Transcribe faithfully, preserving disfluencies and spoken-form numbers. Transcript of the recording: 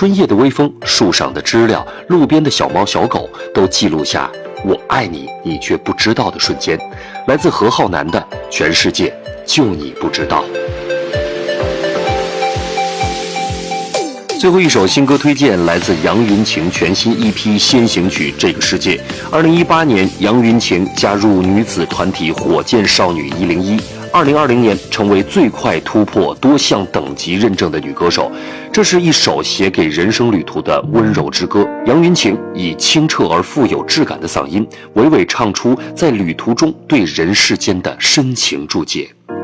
春夜的微风，树上的知了，路边的小猫小狗，都记录下我爱你，你却不知道的瞬间。来自何浩南的《全世界就你不知道》。最后一首新歌推荐来自杨云晴全新 E P 先行曲《这个世界》。二零一八年，杨云晴加入女子团体火箭少女一零一。二零二零年，成为最快突破多项等级认证的女歌手。这是一首写给人生旅途的温柔之歌。杨云晴以清澈而富有质感的嗓音，娓娓唱出在旅途中对人世间的深情注解。